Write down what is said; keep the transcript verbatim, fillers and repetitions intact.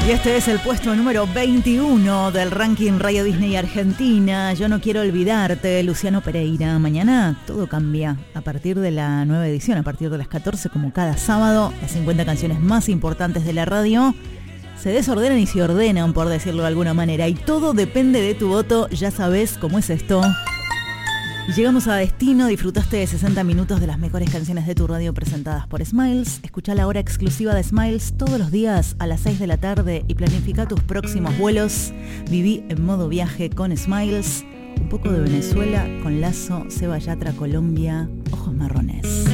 Y este es el puesto número veintiuno del ranking Radio Disney Argentina. Yo no quiero olvidarte, Luciano Pereira. Mañana todo cambia a partir de la nueva edición, a partir de las catorce, como cada sábado. Las cincuenta canciones más importantes de la radio se desordenan y se ordenan, por decirlo de alguna manera. Y todo depende de tu voto. Ya sabes cómo es esto. Llegamos a destino, disfrutaste de sesenta minutos de las mejores canciones de tu radio presentadas por Smiles. Escuchá la hora exclusiva de Smiles todos los días a las seis de la tarde y planifica tus próximos vuelos. Viví en modo viaje con Smiles. Un poco de Venezuela con Lazo, Ceba Yatra, Colombia, Ojos Marrones.